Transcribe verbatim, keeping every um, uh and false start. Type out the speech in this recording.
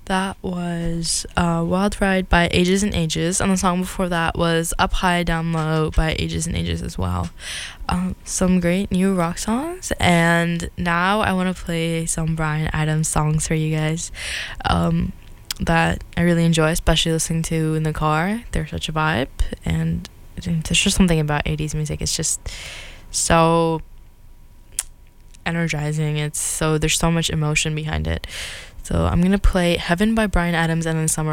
That was uh, Wild Ride by Ages and Ages, and the song before that was Up High, Down Low by Ages and Ages as well. Um, some great new rock songs, and now I want to play some Bryan Adams songs for you guys um, that I really enjoy, especially listening to in the car. They're such a vibe, and there's just something about eighties music. It's just so energizing. It's so there's so much emotion behind it. So I'm gonna play Heaven by Bryan Adams and then Summer